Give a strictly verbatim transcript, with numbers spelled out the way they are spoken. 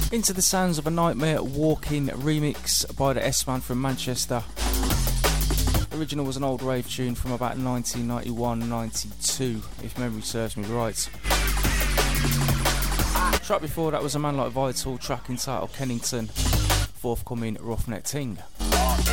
Into the sounds of a Nightmare Walking remix by the S-Man from Manchester. The original was an old rave tune from about nineteen ninety-one ninety-two, if memory serves me right. Track before that was a man like Vital, track entitled Kennington, forthcoming Roughneck Ting.